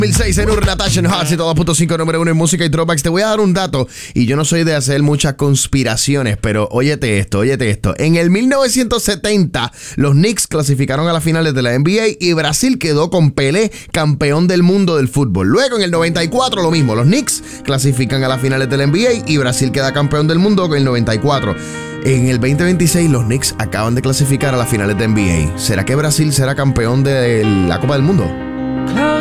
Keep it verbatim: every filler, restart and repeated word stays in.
dos mil seis en Urban Natasha Hot y dos punto cinco número uno en música y throwbacks. Te voy a dar un dato y yo no soy de hacer muchas conspiraciones, pero óyete esto, óyete esto. En el mil novecientos setenta los Knicks clasificaron a las finales de la N B A y Brasil quedó con Pelé campeón del mundo del fútbol. Luego en el noventa y cuatro lo mismo, los Knicks clasifican a las finales de la N B A y Brasil queda campeón del mundo con el noventa y cuatro. En el veinte veintiséis los Knicks acaban de clasificar a las finales de N B A. ¿Será que Brasil será campeón de la Copa del Mundo?